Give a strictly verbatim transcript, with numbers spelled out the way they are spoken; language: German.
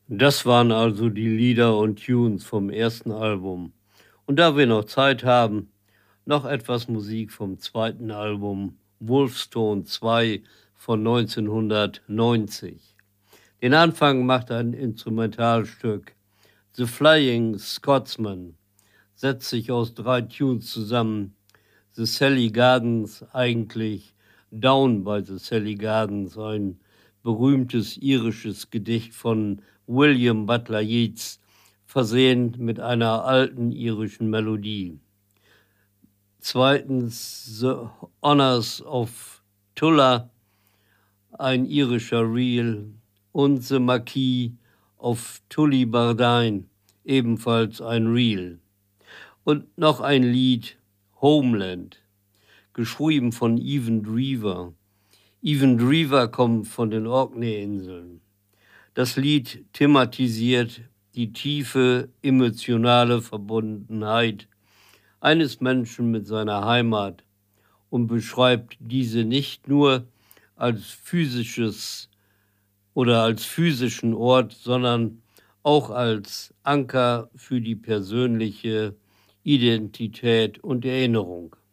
Das waren also die Lieder und Tunes vom ersten Album. Und da wir noch Zeit haben, noch etwas Musik vom zweiten Album Wolfstone zwei von neunzehnhundertneunzig. Den Anfang macht ein Instrumentalstück. The Flying Scotsman setzt sich aus drei Tunes zusammen. The Sally Gardens, eigentlich Down by the Sally Gardens, ein berühmtes irisches Gedicht von William Butler Yeats, versehen mit einer alten irischen Melodie. Zweitens The Honours of Tulla, ein irischer Reel, und The Marquis of Tullibardine, ebenfalls ein Reel. Und noch ein Lied, Homeland, geschrieben von Evan Drever. Evan Drever kommt von den Orkney-Inseln. Das Lied thematisiert die tiefe emotionale Verbundenheit eines Menschen mit seiner Heimat und beschreibt diese nicht nur als physisches oder als physischen Ort, sondern auch als Anker für die persönliche Identität und Erinnerung.